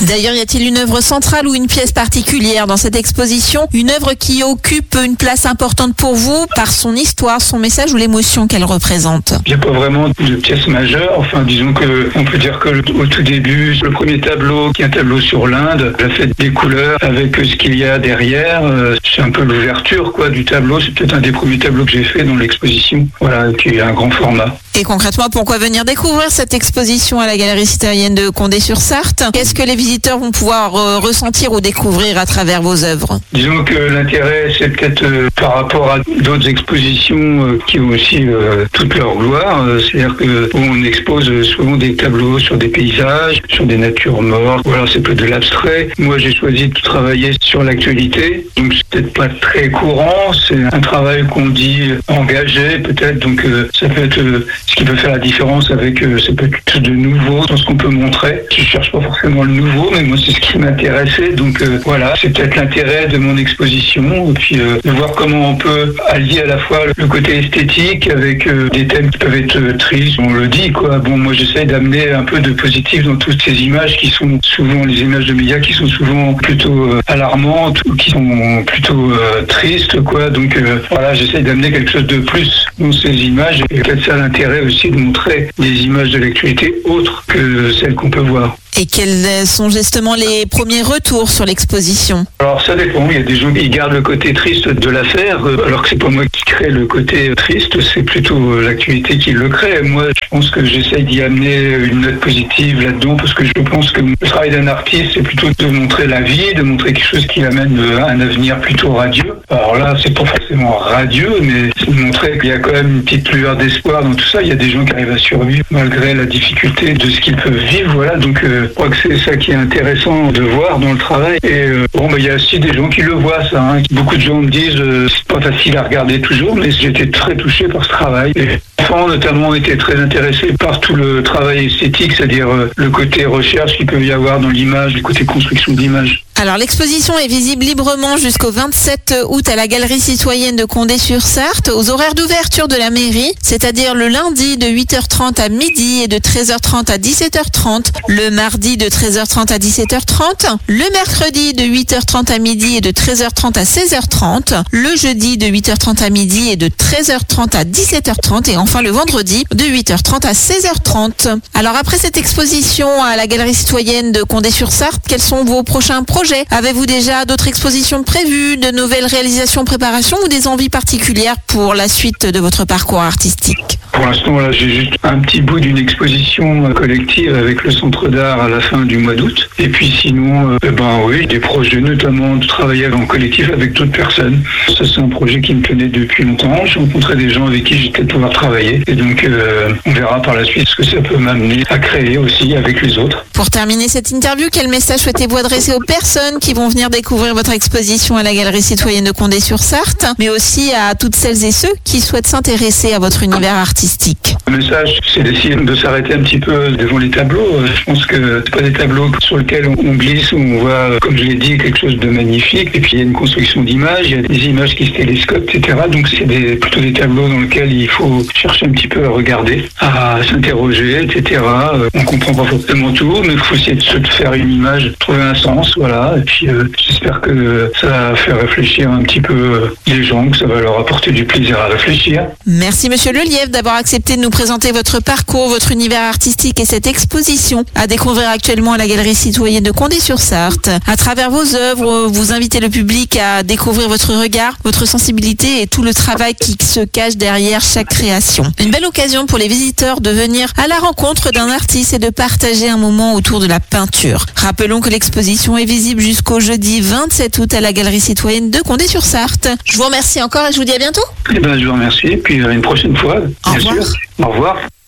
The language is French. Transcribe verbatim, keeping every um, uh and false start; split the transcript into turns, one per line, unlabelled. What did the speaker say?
D'ailleurs, y a-t-il une œuvre centrale ou une pièce particulière dans cette exposition? Une œuvre qui occupe une place importante pour vous par son histoire, son message ou l'émotion qu'elle représente?
Il n'y a pas vraiment de pièce majeure. Enfin, disons que on peut dire que au tout début, le premier tableau, qui est un tableau sur l'Inde, la fête des couleurs, avec ce qu'il y a derrière, c'est un peu l'ouverture quoi du tableau. C'est peut-être un des premiers tableaux que j'ai fait dans l'exposition. Voilà, qui est un grand format.
Et concrètement, pourquoi venir découvrir cette exposition à la Galerie citoyenne de Condé-sur-Sarthe? Qu'est-ce que les visiteurs vont pouvoir euh, ressentir ou découvrir à travers vos œuvres?
Disons que l'intérêt, c'est peut-être euh, par rapport à d'autres expositions euh, qui ont aussi euh, toute leur gloire. Euh, c'est-à-dire qu'on expose souvent des tableaux sur des paysages, sur des natures mortes. Ou alors c'est peut-être de l'abstrait. Moi, j'ai choisi de travailler sur l'actualité. Donc, c'est peut-être pas très courant. C'est un travail qu'on dit engagé, peut-être. Donc, euh, ça peut être... Euh, ce qui peut faire la différence avec euh, c'est peut-être de nouveau dans ce qu'on peut montrer. Je cherche pas forcément le nouveau, mais moi c'est ce qui m'intéressait. Donc euh, voilà, c'est peut-être l'intérêt de mon exposition. Et puis euh, de voir comment on peut allier à la fois le côté esthétique avec euh, des thèmes qui peuvent être euh, tristes. On le dit quoi. Bon, moi j'essaie d'amener un peu de positif dans toutes ces images qui sont souvent les images de médias qui sont souvent plutôt euh, alarmantes ou qui sont plutôt euh, tristes quoi. Donc euh, voilà, j'essaie d'amener quelque chose de plus dans ces images. Et peut-être ça l'intérêt aussi de montrer des images de l'actualité autres que celles qu'on peut voir.
Et quels sont justement les premiers retours sur l'exposition?
Alors ça dépend, il y a des gens qui gardent le côté triste de l'affaire, alors que c'est pas moi qui crée le côté triste, c'est plutôt l'actualité qui le crée. Moi, je pense que j'essaye d'y amener une note positive là-dedans, parce que je pense que le travail d'un artiste, c'est plutôt de montrer la vie, de montrer quelque chose qui amène un avenir plutôt radieux. Alors là, c'est pas forcément radieux, mais c'est de montrer qu'il y a quand même une petite lueur d'espoir dans tout ça. Il y a des gens qui arrivent à survivre malgré la difficulté de ce qu'ils peuvent vivre, voilà, donc euh, je crois que c'est ça qui est intéressant de voir dans le travail. Et euh, bon, bah, il y a aussi des gens qui le voient, ça. Hein. Beaucoup de gens me disent euh, c'est pas facile à regarder toujours, mais j'étais très touché par ce travail. Et les enfants, notamment, ont été très intéressés par tout le travail esthétique, c'est-à-dire euh, le côté recherche qu'il peut y avoir dans l'image, le côté construction d'image.
Alors l'exposition est visible librement jusqu'au vingt-sept août à la Galerie citoyenne de Condé-sur-Sarthe, aux horaires d'ouverture de la mairie, c'est-à-dire le lundi de huit heures trente à midi et de treize heures trente à dix-sept heures trente, le mardi de treize heures trente à dix-sept heures trente, le mercredi de huit heures trente à midi et de treize heures trente à seize heures trente, le jeudi de huit heures trente à midi et de treize heures trente à dix-sept heures trente et enfin le vendredi de huit heures trente à seize heures trente. Alors après cette exposition à la Galerie citoyenne de Condé-sur-Sarthe, quels sont vos prochains projets? Avez-vous déjà d'autres expositions prévues, de nouvelles réalisations, préparations ou des envies particulières pour la suite de votre parcours artistique?
Pour l'instant, là, j'ai juste un petit bout d'une exposition collective avec le Centre d'Art à la fin du mois d'août. Et puis sinon, euh, ben oui, des projets, notamment de travailler en collectif avec d'autres personnes. Ça, c'est un projet qui me tenait depuis longtemps. J'ai rencontré des gens avec qui j'ai peut-être pouvoir travailler. Et donc, euh, on verra par la suite ce que ça peut m'amener à créer aussi avec les autres.
Pour terminer cette interview, quel message souhaitez-vous adresser aux personnes qui vont venir découvrir votre exposition à la Galerie citoyenne de Condé-sur-Sarthe, mais aussi à toutes celles et ceux qui souhaitent s'intéresser à votre univers artistique?
Le message, c'est d'essayer de s'arrêter un petit peu devant les tableaux. Je pense que c'est pas des tableaux sur lesquels on glisse, où on voit, comme je l'ai dit, quelque chose de magnifique. Et puis il y a une construction d'images, il y a des images qui se télescopent, et cetera. Donc c'est des, plutôt des tableaux dans lesquels il faut chercher un petit peu à regarder, à s'interroger, et cetera. On comprend pas forcément tout, mais il faut essayer de se faire une image, trouver un sens, voilà. Et puis euh, j'espère que ça va faire réfléchir un petit peu les gens, que ça va leur apporter du plaisir à réfléchir.
Merci Monsieur Lelièvre d'avoir accepté de nous présenter votre parcours, votre univers artistique et cette exposition à découvrir actuellement à la Galerie citoyenne de Condé-sur-Sarthe. À travers vos œuvres, vous invitez le public à découvrir votre regard, votre sensibilité et tout le travail qui se cache derrière chaque création. Une belle occasion pour les visiteurs de venir à la rencontre d'un artiste et de partager un moment autour de la peinture. Rappelons que l'exposition est visible jusqu'au jeudi vingt-sept août à la Galerie citoyenne de Condé-sur-Sarthe. Je vous remercie encore et je vous dis à bientôt.
Eh ben, je vous remercie et puis à une prochaine fois.
Au revoir.
Sûr. Au revoir.